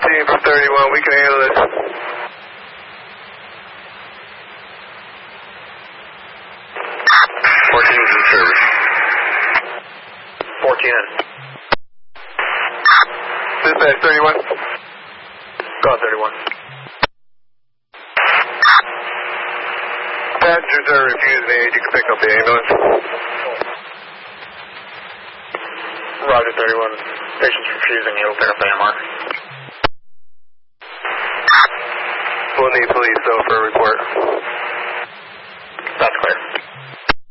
14 from 31, we can handle this. 14 is in service. 14 in. Dispatch 31. Go on 31. Passengers are refusing aid. You can pick up the ambulance. Roger 31. Patient's refusing. You'll pick up the MR. We'll need police though for a report. That's clear.